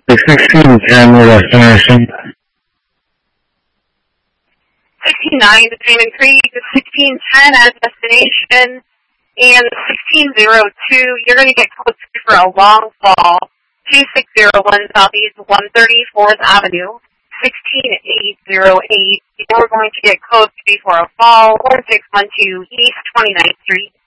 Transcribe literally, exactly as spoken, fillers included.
The sixteen ten destination. sixty-nine to Diamond Creek, the sixteen ten as destination, and sixteen oh two, you're going to get code three for a long fall, two six zero one Southeast one thirty-fourth Avenue, sixteen eight oh eight, you're going to get code three for a fall, one six one two East twenty-ninth Street,